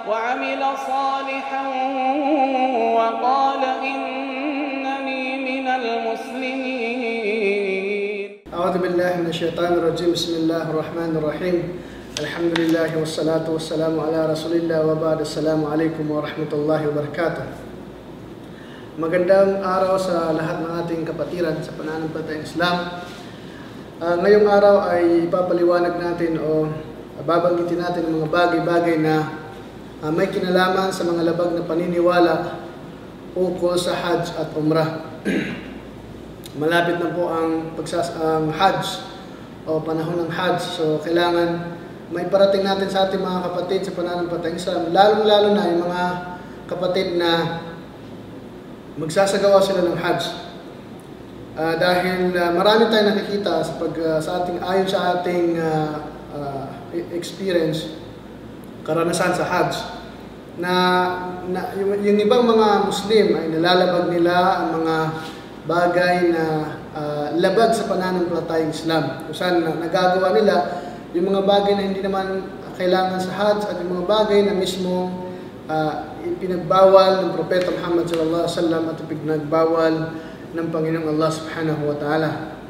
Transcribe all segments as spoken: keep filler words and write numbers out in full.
وعمل صالحا وقال إنني من المسلمين. أعوذ بالله من الشيطان الرجيم. بسم الله الرحمن الرحيم. الحمد لله والصلاة والسلام على رسول الله وبعد. السلام عليكم ورحمة الله وبركاته. Magandang araw sa lahat ng ating kapatiran sa pananampalatayang Islam. Uh, ngayong araw ay ipapaliwanag natin o babanggitin natin ang mga bagay-bagay na uh, may kinalaman sa mga labag na paniniwala ukol sa Hajj at Umrah. Malapit na po ang, pagsas ang Hajj o panahon ng Hajj. So kailangan may parating natin sa ating mga kapatid sa pananampalatayang Islam, lalong-lalo na yung mga kapatid na magsasagawa sila ng Hajj. Uh, dahil uh, marami tayong nakikita sa, pag, uh, sa ating, ayon sa ating uh, uh, experience, karanasan sa Hajj, na, na yung, yung ibang mga Muslim ay nalalabag nila ang mga bagay na uh, labag sa pananampalatayang Islam. Kung saan na, nagagawa nila yung mga bagay na hindi naman kailangan sa Hajj at yung mga bagay na mismo uh, ipinagbawal ng Propeta Muhammad sallallahu alaihi wasallam at ipinagbawal ng Panginoong Allah subhanahu wa ta'ala.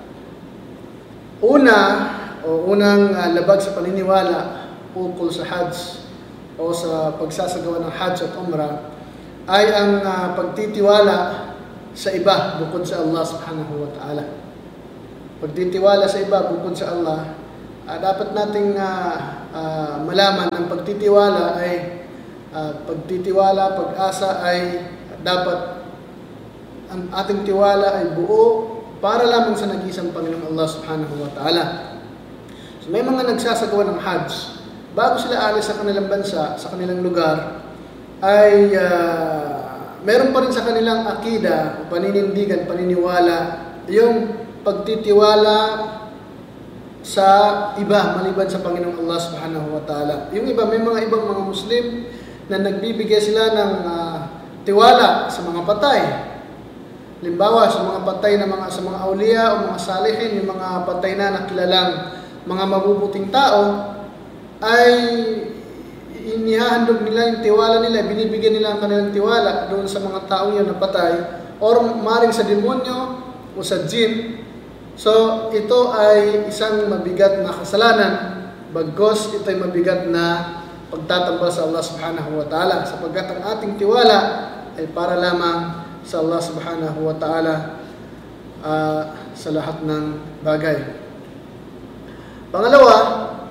Una, o unang uh, labag sa paniniwala ukol sa Hajj o sa pagsasagawa ng Hajj at Umrah ay ang uh, pagtitiwala sa iba bukod sa Allah subhanahu wa ta'ala. Pagtitiwala sa iba bukod sa Allah, uh, dapat nating uh, uh, malaman ang pagtitiwala ay uh, pagtitiwala, pag-asa ay dapat ang ating tiwala ay buo para lamang sa nag-iisang Panginoong Allah subhanahu wa ta'ala. So may mga nagsasagawa ng Hajj, bago sila alis sa kanilang bansa, sa kanilang lugar, ay uh, meron pa rin sa kanilang akida, paninindigan, paniniwala, yung pagtitiwala sa iba maliban sa Panginoong Allah subhanahu wa ta'ala. Yung iba, may mga ibang mga Muslim na nagbibigay sila ng uh, tiwala sa mga patay. Halimbawa, sa mga patay na mga sa mga awliya o mga salihin, yung mga patay na nakilalang mga mabubuting tao, ay inihahandog nila yung tiwala nila, binibigyan nila ang kanilang tiwala doon sa mga taong yun na patay, or maring sa demonyo o sa jinn. So, ito ay isang mabigat na kasalanan, bagkos ito ay mabigat na pagtatambal sa Allah subhanahu wa ta'ala, sapagkat ang ating tiwala ay para lamang sa Allah subhanahu wa ta'ala uh, sa lahat ng bagay. Pangalawa,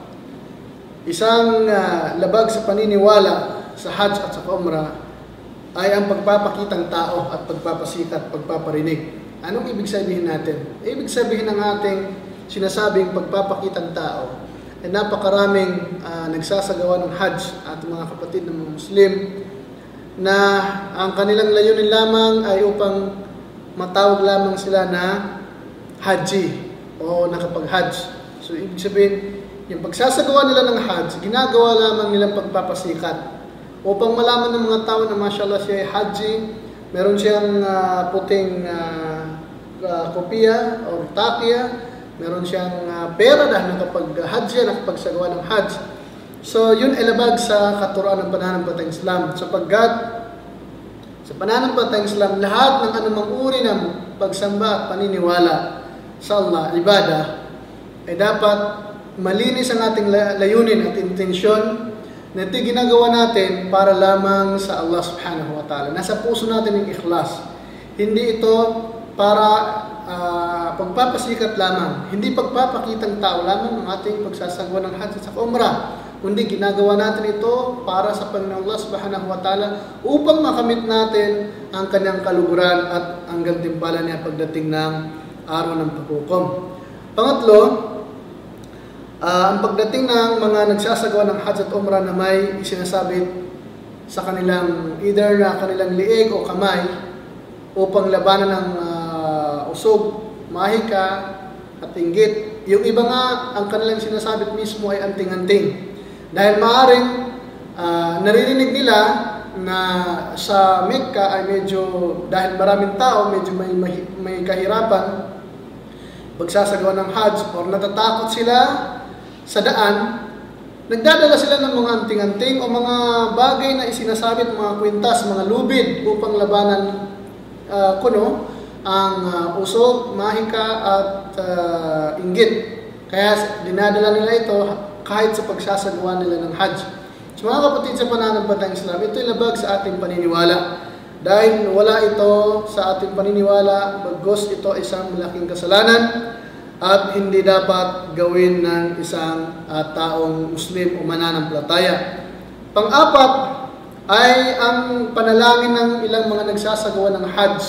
isang uh, labag sa paniniwala sa Hajj at sa Umrah ay ang pagpapakitang tao at pagpapasikat, pagpaparinig. Anong ibig sabihin natin? Ibig sabihin ng ating sinasabing pagpapakitang tao ay napakaraming uh, nagsasagawa ng Hajj at mga kapatid ng mga Muslim na ang kanilang layunin lamang ay upang matawag lamang sila na Haji o nakapag-Hajj. So ibig sabihin, yung pagsasagawa nila ng Hajj, ginagawa lamang nilang pagpapasikat upang malaman ng mga tao na mashallah siya ay Haji, meron siyang uh, puting uh, uh, kopya o takya, meron siyang uh, pera dahil nakapag-Hajj yan, nakapagsagawa ng Hajj. So, yun ay labag sa katuruan ng pananampalatayang Islam. Sapagkat sa pananampalatayang Islam, lahat ng anumang uri ng pagsamba at paniniwala sa Allah, ibadah, ay dapat malinis ang ating layunin at intensyon na ito ginagawa natin para lamang sa Allah subhanahu wa ta'ala. Nasa puso natin yung ikhlas. Hindi ito para uh, pagpapasikat lamang. Hindi pagpapakitang tao lamang ng ating pagsasagawa ng Hajj at sa Umrah. Kundi ginagawa natin ito para sa Panginoon Allah subhanahu wa ta'ala upang makamit natin ang kanyang kaluguran at ang gantimpala niya pagdating ng araw ng paghukom. Pangatlo, uh, ang pagdating ng mga nagsasagawa ng Hajj at Umrah na may isinasabit sa kanilang either na kanilang liig o kamay upang labanan ng uh, usog, mahika at inggit. Yung iba nga, ang kanilang sinasabit mismo ay anting-anting. Dahil maaaring uh, naririnig nila na sa Mecca ay medyo, dahil maraming tao, medyo may, may, may kahirapan pagsasagawa ng Hajj or natatakot sila sa daan, nagdadala sila ng mga anting-anting o mga bagay na isinasabit, mga kwintas, mga lubid upang labanan uh, kuno ang uh, usog, mahika at uh, inggit. Kaya dinadala nila ito kahit sa pagsasagawa nila ng Hajj. So mga kapatid sa pananampalatayang Islam, ito ay labag sa ating paniniwala. Dahil wala ito sa ating paniniwala, bagos ito isang malaking kasalanan at hindi dapat gawin ng isang uh, taong Muslim o mananampalataya. Pang-apat ay ang panalangin ng ilang mga nagsasagawa ng Hajj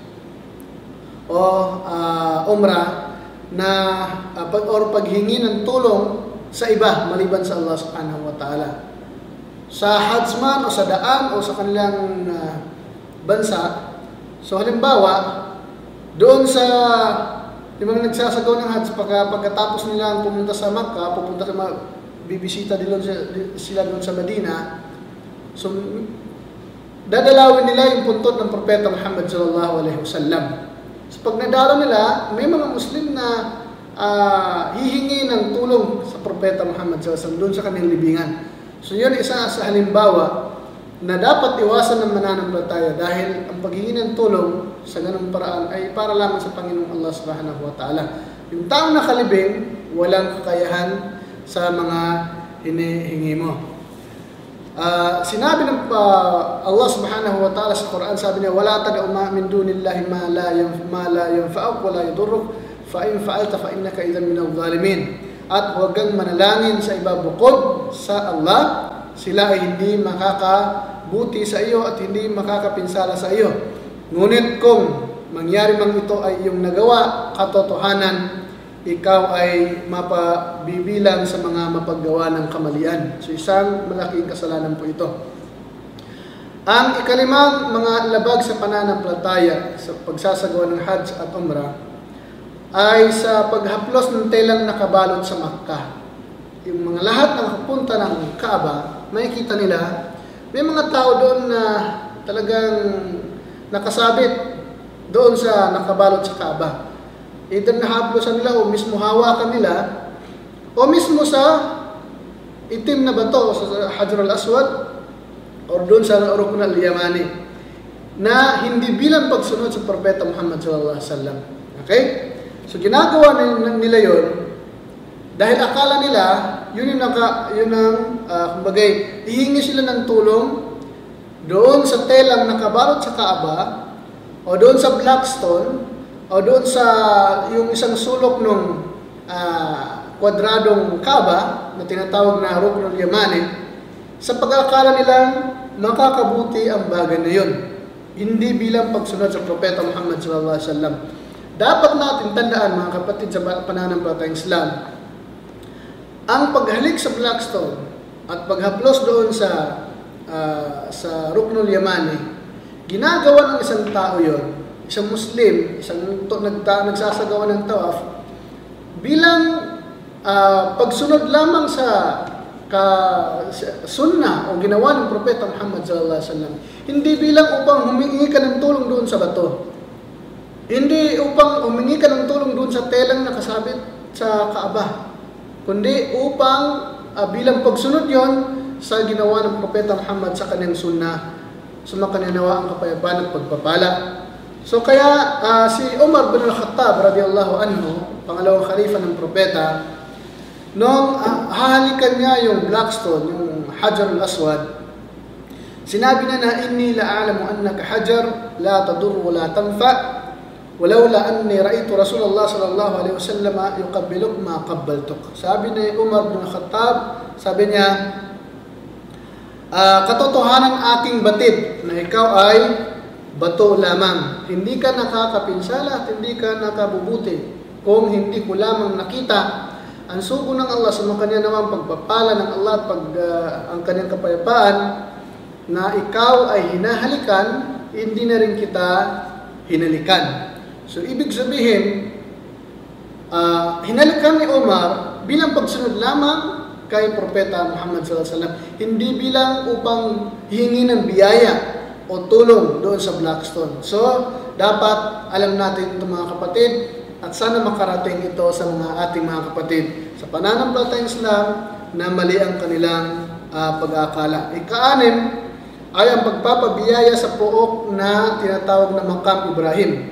o uh, Umrah na uh, pag or paghingi ng tulong sa iba maliban sa Allah Subhanahu wa Ta'ala. Sa Hajj man o sa daan o sa kanilang uh, bansa. So halimbawa, doon sa yung mga nagsasagawa ng Hajj, pagka, pagkatapos nila pumunta sa Makkah, pupunta sa bibisita din sila doon sa Medina. So dadalawin nila yung puntod ng Propeta Muhammad sallallahu alaihi wasallam. So pag nadala nila, may mga Muslim na uh, hihingi ng tulong sa Propeta Muhammad sallallahu alaihi wasallam doon sa kanilang libingan. So yun isa sa halimbawa na dapat iwasan ng mananampalataya dahil ang paghingi ng tulong sa ganung paraan ay para lamang sa Panginoong Allah Subhanahu wa Ta'ala. Yung taong nakalibing, walang kakayahan sa mga hinihingi mo. Uh, sinabi ng uh, Allah Subhanahu wa Ta'ala sa Quran, sabi niya, "Wala tad'u min dunillahi ma la ma la yanfa'uk wa la yadurruk, fa in fa'alta fa innaka idhan minadh dhalimin." At huwag kang manalangin sa iba bukod sa Allah, sila ay hindi makakabuti sa iyo at hindi makakapinsala sa iyo. Ngunit kung mangyari mang ito ay iyong nagawa, katotohanan, ikaw ay mapabibilang sa mga mapaggawa ng kamalian. So isang malaking kasalanan po ito. Ang ikalimang mga labag sa pananampalataya sa pagsasagawa ng Hajj at Umrah ay sa paghaplos ng telang nakabalot sa Makkah. Yung mga lahat ng kapunta ng Kaaba, makikita nila, may mga tao doon na talagang nakasabit doon sa nakabalot sa Kaaba. Either nahaplosan nila o mismo hawakan nila o mismo sa itim na bato sa Hajar al-Aswad o doon sa Rukn al-Yamani na hindi bilang pagsunod sa Propeta Muhammad sallallahu alaihi wasallam. Okay? So ginagawa nila yon dahil akala nila yun yung naka, yun ang uh, kumbagay, hihingi sila ng tulong doon sa telang nakabalot sa Kaaba o doon sa Blackstone o doon sa yung isang sulok ng uh, kwadradong Kaaba na tinatawag na Ruknul Yamani, sa pag-akala nilang makakabuti ang bagay na yun, hindi bilang pagsunod sa Propeta Muhammad sallallahu alaihi wasallam. Dapat natin tandaan, mga kapatid sa pananampalatayang Islam, ang paghalik sa Blackstone at paghaplos doon sa uh, sa Ruknul Yamani, ginagawa ng isang tao yon, isang Muslim, isang to, nagta, nagsasagawa ng tawaf, bilang uh, pagsunod lamang sa ka, sunnah o ginawa ng Propeta Muhammad sallallahu alaihi wasallam. Hindi bilang upang humingi ka ng tulong doon sa bato. Hindi upang humingi ka ng tulong doon sa telang nakasabit sa Kaaba, kundi upang uh, bilang pagsunod yon sa ginawa ng Propeta Muhammad sa kanyang sunnah, sumakanyanawa ang kapayapaan at pagpapala. So kaya uh, si Umar bin al-Khattab radiyallahu anhu, pangalawang khalifa ng Propeta, nung uh, hahalikan niya yung Blackstone, yung Hajar al-Aswad, sinabi niya na, "Inni la'alamu annaka hajar la tadur wa la tanfa' walawla anni ra'aytu Rasulullah sallallahu alaihi wasallam yuqabbiluk ma qabbaltuk." Sabi ni Umar bin Khattab, sabi niya, uh, "Katotohanan aking batid na ikaw ay bato lamang. Hindi ka nakakapinsala at hindi ka nakabubuti kung hindi ko lamang nakita ang sugo ng Allah sa mga kanya naman pagpapala ng Allah at pag, uh, ang kanyang kapayapaan na ikaw ay hinahalikan, hindi na rin kita hinalikan." So, ibig sabihin, uh, hinalikan ni Umar bilang pagsunod lamang kay Propeta Muhammad sallallahu alaihi wasallam, hindi bilang upang hingi ng biyaya o tulong doon sa Blackstone. So, dapat alam natin ito, mga kapatid, at sana makarating ito sa mga ating mga kapatid. Sa pananampalatayang Islam, na mali ang kanilang uh, pag-aakala. Ika-anim ay ang pagpapabiyaya sa pook na tinatawag na Maqam Ibrahim.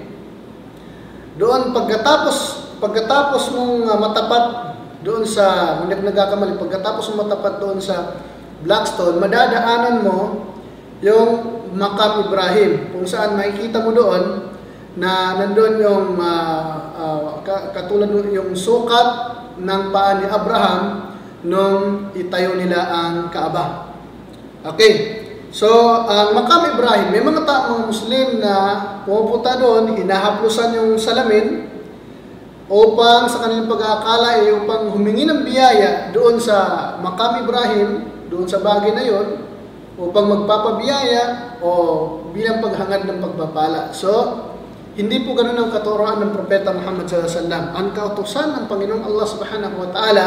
Doon pagkatapos pagkatapos mong uh, matapat doon sa, hindi ko nagkakamali, pagkatapos mong matapat doon sa Blackstone, madadaanan mo yung Maqam Ibrahim, kung saan makikita mo doon na nandoon yung uh, uh, katulad yung sukat ng paa ni Abraham nung itayo nila ang Kaaba. Okay. So, ang uh, Maqam Ibrahim, may mga taong Muslim na pumupunta doon, hinahaplusan yung salamin upang sa kanilang pag-aakala ay upang humingi ng biyaya doon sa Maqam Ibrahim, doon sa bagay na yon, upang magpapabiyaya o bilang paghangad ng pagpapala. So, hindi po ganun ang katuroan ng Propeta Muhammad sallallahu alaihi wasallam. Ang kautusan ng Panginoong Allah subhanahu wa ta'ala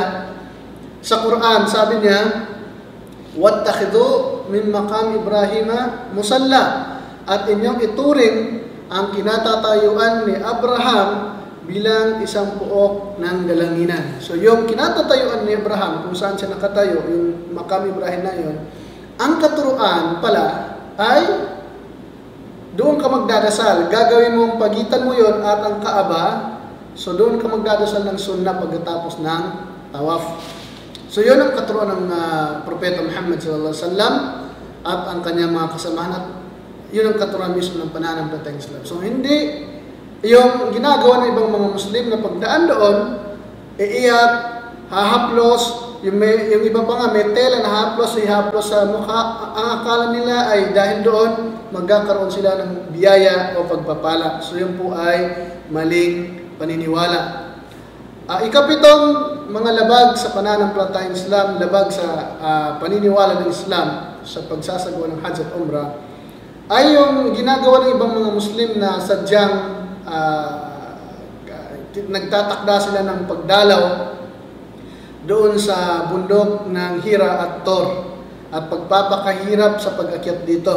sa Quran, sabi niya, وَاتَّخِذُوا مِنْ مَقَامِ إِبْرَاهِيمَ مُصَلَّى, at inyong ituring ang kinatatayuan ni Abraham bilang isang puok ng galanginan. So yung kinatatayuan ni Abraham, kung saan siya nakatayo, yung Maqam Ibrahim na yun, ang katuruan pala ay doon ka magdadasal. Gagawin mong pagitan mo yon at ang Kaaba, so doon ka magdadasal ng sunnah pagkatapos ng tawaf. So yun ang katuruan ng uh, Propeta Muhammad sallallahu alaihi wasallam at ang kanyang mga kasamahan, at yun ang katuruan mismo ng pananampalatayang Islam. So hindi yung ginagawa ng ibang mga Muslim na pagdaan doon, iiyak, hahaplos, yung, may, yung iba pa nga may tela na hahaplos, ihaplos sa mukha. Ang akala nila ay dahil doon magkakaroon sila ng biyaya o pagpapala. So yun po ay maling paniniwala. Uh, ikapitong mga labag sa pananampalatayang Islam, labag sa uh, paniniwala ng Islam sa pagsasagawa ng Hajj at Umrah, ay yung ginagawa ng ibang mga Muslim na sadyang uh, nagtatakda sila ng pagdalaw doon sa bundok ng Hira at Tor at pagpapakahirap sa pag-akyat dito.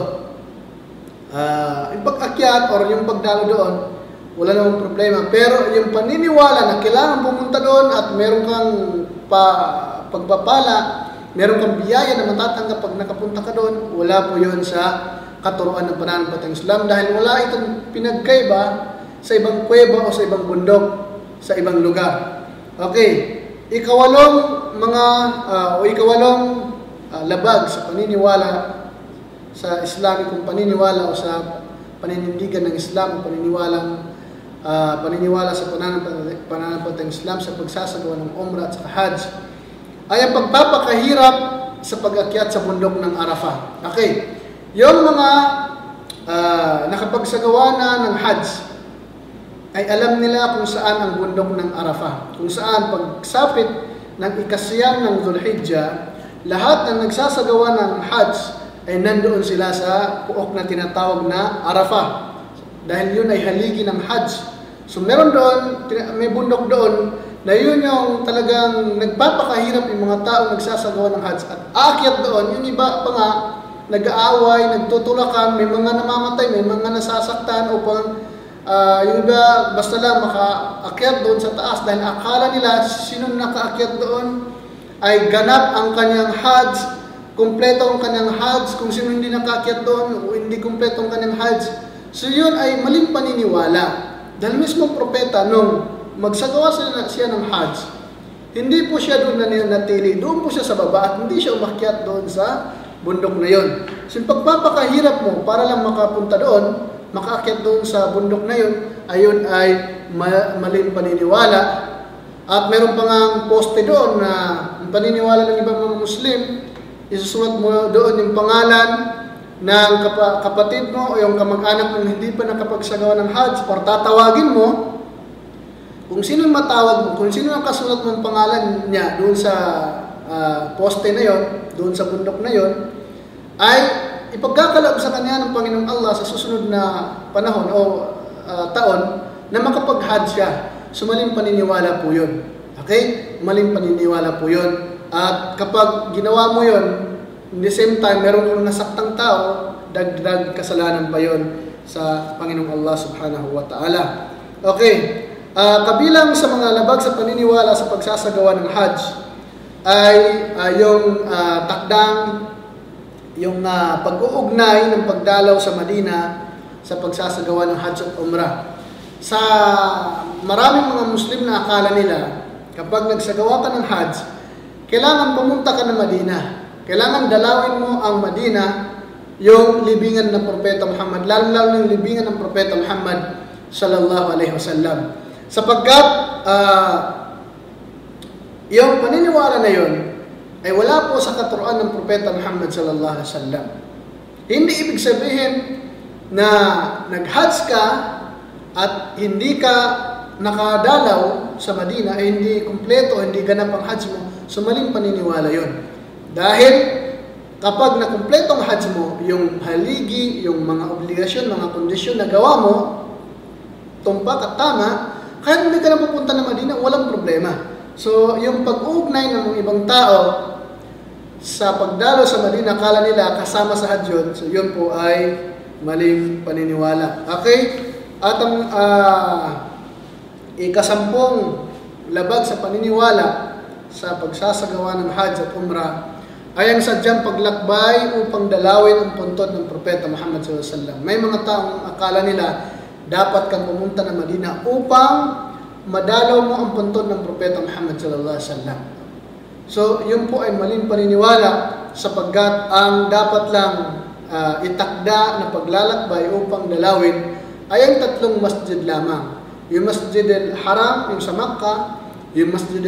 Uh, yung pag-akyat or yung pagdalaw doon, wala namang problema. Pero yung paniniwala na kailangan pumunta doon at meron kang pa, pagpapala, meron kang biyaya na matatanggap pag nakapunta ka doon, wala po yun sa katuruan ng pananampalatayang Islam dahil wala itong pinagkaiba sa ibang kuweba o sa ibang bundok, sa ibang lugar. Okay, ikawalong mga uh, o ikawalong uh, labag sa paniniwala sa Islamikong paniniwala o sa paninindigan ng Islam o paniniwalang Uh, paniniwala sa pananampalatayang Islam sa pagsasagawa ng Umrah at sa Hajj ay ang pagpapakahirap sa pag-akyat sa bundok ng Arafah. Okay, yung mga uh, nakapagsagawa na ng Hajj ay alam nila kung saan ang bundok ng Arafah, kung saan pagsapit ng ikasiyam ng Dhul-Hijjah, lahat ng nagsasagawa ng Hajj ay nandoon sila sa puok na tinatawag na Arafah. Dahil yun ay haligi ng Hajj. So meron doon, may bundok doon, na yun yung talagang nagpapakahirap yung mga tao nagsasagawa ng Hajj. At aakyat doon, yung iba pa nga, nag-aaway, nagtutulakan, may mga namamatay, may mga nasasaktan upang uh, yung iba basta lang makaakyat doon sa taas. Dahil akala nila, sinong nakaakyat doon ay ganap ang kanyang Hajj, kumpleto ang kanyang Hajj. Kung sino hindi nakaakyat doon, o hindi kumpleto ang kanyang Hajj, so yun ay maling paniniwala. Dahil mismo propeta, nung magsagawa siya ng Hajj, hindi po siya doon nanatili. Doon po siya sa baba at hindi siya umakyat doon sa bundok na yun. So yung pagpapakahirap mo para lang makapunta doon, makaakyat doon sa bundok na yun, ayun ay maling paniniwala. At meron pa nga poste doon na paniniwala ng ibang mga Muslim, isusulat mo doon yung pangalan ng kap- kapatid mo o yung kamag-anak mong hindi pa nakapagsagawa ng Hajj, or tatawagin mo, kung sino yung matawag mo, kung sino yung kasulat mong pangalan niya doon sa uh, poste na yon, doon sa bundok na yon, ay ipagkakaloob sa kanya ng Panginoong Allah sa susunod na panahon o uh, taon na makapag-Hajj siya. So maling paniniwala po yun. Okay? Maling paniniwala po yun. At kapag ginawa mo yun, in the same time, meron kang nasaktang tao, dagdag kasalanan pa yon sa Panginoong Allah subhanahu wa ta'ala. Okay, uh, kabilang sa mga labag sa paniniwala sa pagsasagawa ng Hajj, ay uh, yung uh, takdang, yung uh, pag-uugnay ng pagdalaw sa Madina sa pagsasagawa ng Hajj at Umrah. Sa maraming mga Muslim na akala nila, kapag nagsagawa ka ng Hajj, kailangan pumunta ka ng Madina. Kailangan dalawin mo ang Madina, yung libingan ng Propeta Muhammad, lalo-lalo yung libingan ng Propeta Muhammad sallallahu alaihi wasallam. Sapagkat uh, yung paniniwala na yun ay wala po sa katuruan ng Propeta Muhammad sallallahu alaihi wasallam. Hindi ibig sabihin na nag-Hajj ka at hindi ka nakadalaw sa Madina ay hindi kumpleto, hindi ganap ang Hajj mo, so maling paniniwala yun. Dahil kapag nakumpleto ang Hajj mo, yung haligi, yung mga obligasyon, mga kondisyon na gawa mo, tumpak at tama, kahit hindi ka na pupunta ng Madina, walang problema. So, yung pag-uugnay ng mga ibang tao sa pagdalo sa Madina, akala nila kasama sa Hajj yun, so yun po ay maling paniniwala. Okay? At ang uh, ikasampung labag sa paniniwala sa pagsasagawa ng Hajj at Umrah ay ang sadyang paglakbay upang dalawin ang puntod ng Propeta Muhammad sallallahu alaihi wasallam. May mga taong akala nila dapat kang pumunta ng Madina upang madalaw mo ang puntod ng Propeta Muhammad sallallahu alaihi wasallam. So, yun po ay maling paniniwala sapagkat ang dapat lang uh, itakda na paglalakbay upang dalawin ay ang tatlong masjid lamang. Yung Masjid al-Haram, yung sa Makkah, yung Masjid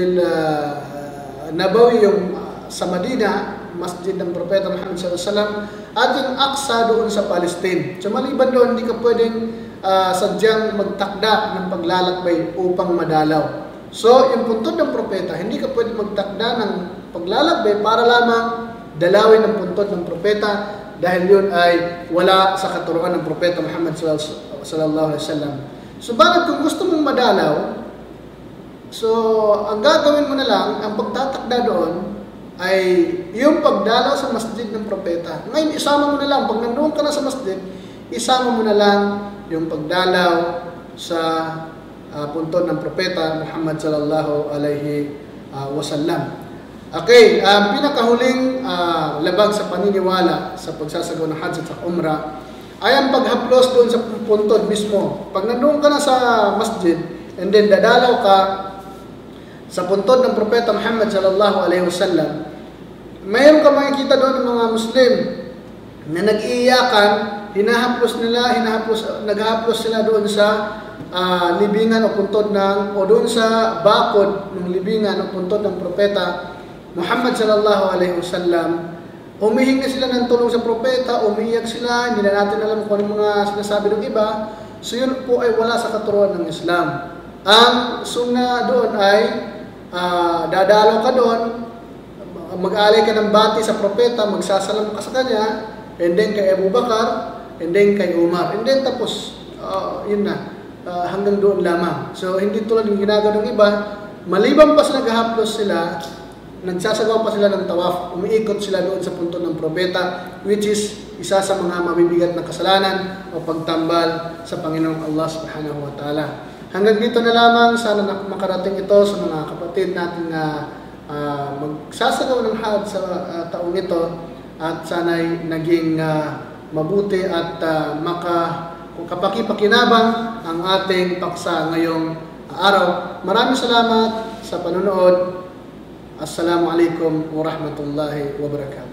al-Nabawi, yung uh, sa Madina, Masjid ng Propeta Muhammad sallallahu alaihi wasallam, at yung Aqsa doon sa Palestine. So maliban doon, hindi ka pwedeng uh, sadyang magtakda ng paglalakbay upang madalaw. So, yung puntod ng Propeta, hindi ka pwedeng magtakda ng paglalakbay para lamang dalawin ang puntod ng Propeta dahil yun ay wala sa katuruan ng Propeta Muhammad sallallahu alaihi wasallam. So, bakit kung gusto mong madalaw, so, ang gagawin mo na lang, ang pagtatakda doon, ay yung pagdalaw sa masjid ng Propeta. Ngayon, isama mo na lang, pag nandoon ka na sa masjid, isama mo na lang yung pagdalaw sa uh, puntod ng Propeta Muhammad sallallahu alaihi uh, wasallam. Okay, ang um, pinakahuling uh, labag sa paniniwala sa pagsasagawa ng Hajj at Umrah ay ang paghaplos doon sa puntod mismo. Pag nandoon ka na sa masjid, and then dadalaw ka sa puntod ng Propeta Muhammad sallallahu alaihi wasallam, mayroon ka makikita doon ng mga Muslim na nag-iiyakan, hinahaplos nila, hinahaplos, naghahaplos sila doon sa uh, libingan o puntod ng, o doon sa bakod ng libingan o puntod ng Propeta Muhammad sallallahu alaihi wasallam. Humihingi sila ng tulong sa propeta, umiiyak sila, hindi na natin alam kung ano mga sinasabi ng iba. So yun po ay wala sa katuruan ng Islam. Ang sunna doon ay uh, dadalaw ka doon, mag-alay ka ng bati sa propeta, magsasalam ka sa kanya, and then kay Abu Bakar, and then kay Umar, and then tapos, uh, yun na, uh, hanggang doon lamang. So hindi tulad ng ginagawa ng iba, maliban pa sa naghahaplos sila, nagsasagawa pa sila ng tawaf, umiikot sila doon sa puntod ng propeta, which is isa sa mga mabibigat na kasalanan o pagtambal sa Panginoong Allah subhanahu wa ta'ala. Hanggang dito na lamang, sana makarating ito sa mga kapatid natin na uh, magsasagawa ng Hajj sa uh, taong ito, at sana'y naging uh, mabuti at uh, maka, kapakipakinabang ang ating paksa ngayong araw. Maraming salamat sa panonood. Assalamualaikum warahmatullahi wabarakatuh.